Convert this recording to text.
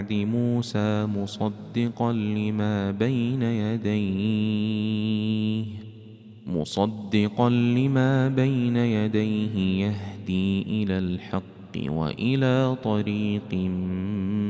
موسى مصدقا لما بين يديه يهدي إلى الحق وإلى طريق